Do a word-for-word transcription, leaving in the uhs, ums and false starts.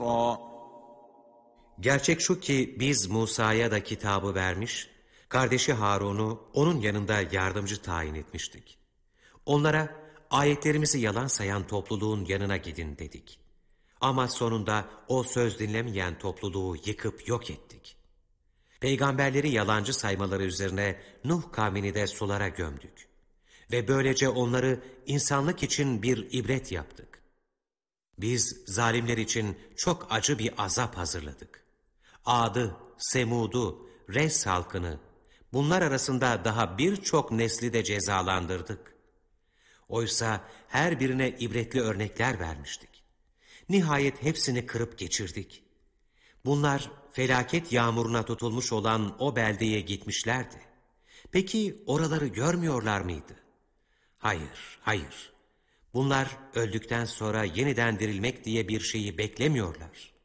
Gerçek şu ki biz Musa'ya da kitabı vermiş, kardeşi Harun'u onun yanında yardımcı tayin etmiştik. Onlara ayetlerimizi yalan sayan topluluğun yanına gidin dedik. Ama sonunda o söz dinlemeyen topluluğu yıkıp yok ettik. Peygamberleri yalancı saymaları üzerine Nuh kavmini de sulara gömdük. Ve böylece onları insanlık için bir ibret yaptık. Biz zalimler için çok acı bir azap hazırladık. Ad'ı, Semud'u, Res halkını, bunlar arasında daha birçok nesli de cezalandırdık. Oysa her birine ibretli örnekler vermiştik. Nihayet hepsini kırıp geçirdik. Bunlar felaket yağmuruna tutulmuş olan o beldeye gitmişlerdi. Peki oraları görmüyorlar mıydı? Hayır, hayır. Bunlar öldükten sonra yeniden dirilmek diye bir şeyi beklemiyorlar.